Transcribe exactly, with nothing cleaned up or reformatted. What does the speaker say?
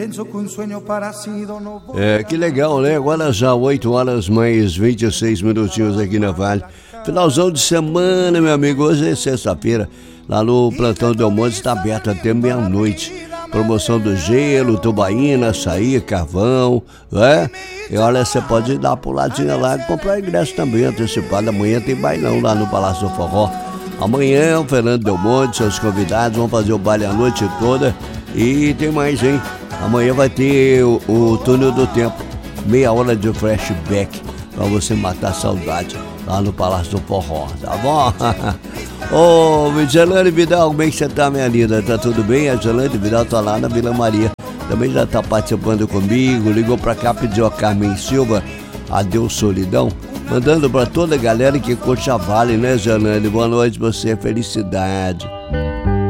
É, que legal, né? Agora já oito horas mais vinte e seis minutinhos aqui na Vale. Finalzão de semana, meu amigo. Hoje é sexta-feira. Lá no Plantão Del Monte está aberto até meia-noite. Promoção do gelo, tubaína, açaí, carvão, né? E olha, você pode dar uma puladinha lá e comprar ingresso também antecipado. Amanhã tem bailão lá no Palácio do Forró. Amanhã o Fernando Del Monte, seus convidados vão fazer o baile a noite toda. E tem mais, hein? Amanhã vai ter o, o Túnel do Tempo, meia hora de flashback pra você matar a saudade lá no Palácio do Forró, tá bom? Ô, Gelane Vidal, como é que você tá, minha linda? Tá tudo bem? A Gelane Vidal tá lá na Vila Maria, também já tá participando comigo, ligou pra cá, pediu a Carmen Silva, Adeus Solidão, mandando pra toda a galera que curte a Vale, né, Gelane? Boa noite pra você, felicidade.